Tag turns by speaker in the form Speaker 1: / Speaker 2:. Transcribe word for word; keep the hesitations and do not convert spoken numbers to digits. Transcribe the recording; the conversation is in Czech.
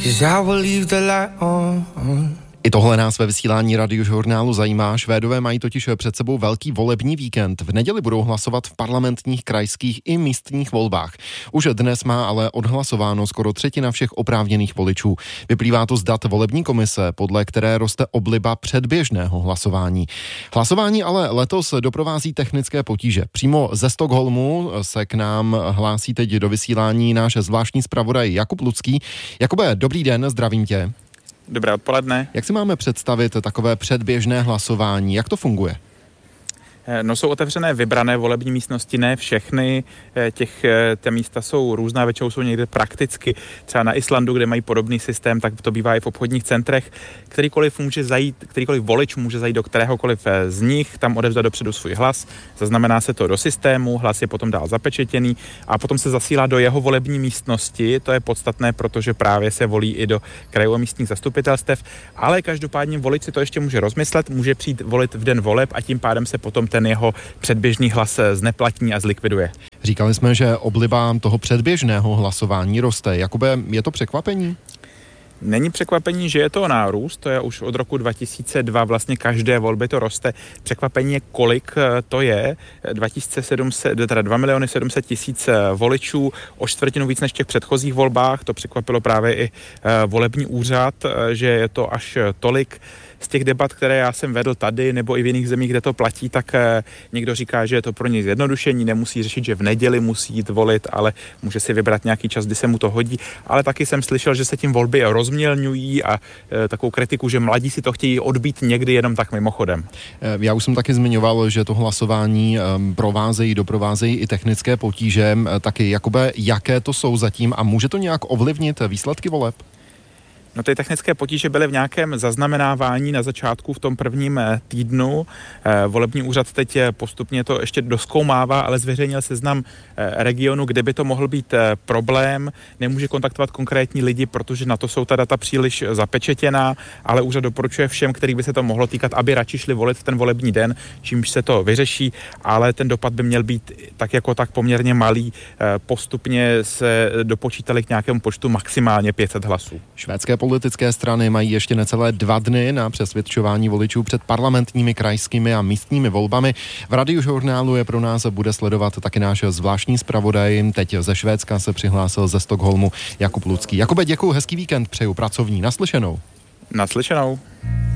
Speaker 1: 'cause I will leave the light on.
Speaker 2: I tohle nás ve vysílání Radiožurnálu zajímá. Švédové mají totiž před sebou velký volební víkend. V neděli budou hlasovat v parlamentních, krajských i místních volbách. Už dnes má ale odhlasováno skoro třetina všech oprávněných voličů. Vyplývá to z dat volební komise, podle které roste obliba předběžného hlasování. Hlasování ale letos doprovází technické potíže. Přímo ze Stockholmu se k nám hlásí teď do vysílání náš zvláštní zpravodaj Jakub Lucký. Jakube, dobrý den, zdravím tě.
Speaker 3: Dobré odpoledne.
Speaker 2: Jak si máme představit takové předběžné hlasování? Jak to funguje?
Speaker 3: No, jsou otevřené vybrané volební místnosti, ne všechny, těch, ty místa jsou různá, většinou jsou někde prakticky, třeba na Islandu, kde mají podobný systém, tak to bývá i v obchodních centrech. Kterýkoliv může zajít, kterýkoliv volič může zajít do kteréhokoliv z nich, tam odevzdat dopředu svůj hlas, zaznamená se to do systému, hlas je potom dál zapečetěný a potom se zasílá do jeho volební místnosti. To je podstatné, protože právě se volí i do krajů a místních zastupitelstev, ale každopádně volič si to ještě může rozmyslet, může přijít volit v den voleb a tím pádem se potom ten jeho předběžný hlas zneplatní a zlikviduje.
Speaker 2: Říkali jsme, že obliba toho předběžného hlasování roste. Jakube, je to překvapení?
Speaker 3: Není překvapení, že je to nárůst, to je už od roku dva tisíce dva, vlastně každé volby to roste. Překvapení je, kolik to je, dva miliony sedm set tisíc voličů, o čtvrtinu víc než v těch předchozích volbách, to překvapilo právě i volební úřad, že je to až tolik. Z těch debat, které já jsem vedl tady nebo i v jiných zemích, kde to platí, tak někdo říká, že je to pro něj zjednodušení, nemusí řešit, že v neděli musí jít volit, ale může si vybrat nějaký čas, kdy se mu to hodí. Ale taky jsem slyšel, že se tím volby rozmělňují a e, takovou kritiku, že mladí si to chtějí odbít někdy jenom tak mimochodem.
Speaker 2: Já už jsem taky zmiňoval, že to hlasování provázejí, doprovázejí i technické potíže. Taky, Jakube, jaké to jsou zatím a může to nějak ovlivnit výsledky voleb?
Speaker 3: No, ty technické potíže byly v nějakém zaznamenávání na začátku v tom prvním týdnu. Volební úřad teď postupně to ještě dozkoumává, ale zveřejnil seznam regionu, kde by to mohl být problém. Nemůže kontaktovat konkrétní lidi, protože na to jsou ta data příliš zapečetěná, ale úřad doporučuje všem, kterých by se to mohlo týkat, aby radši šli volit v ten volební den, čímž se to vyřeší, ale ten dopad by měl být tak jako tak poměrně malý. Postupně se dopočítali k nějakému počtu maximálně pět set hlasů.
Speaker 2: Švédské politické strany mají ještě necelé dva dny na přesvědčování voličů před parlamentními, krajskými a místními volbami. V Radiožurnálu je pro nás bude sledovat taky náš zvláštní zpravodaj. Teď ze Švédska se přihlásil ze Stockholmu Jakub Lucký. Jakube, děkuju, hezký víkend přeju pracovní. Naslyšenou.
Speaker 3: Naslyšenou.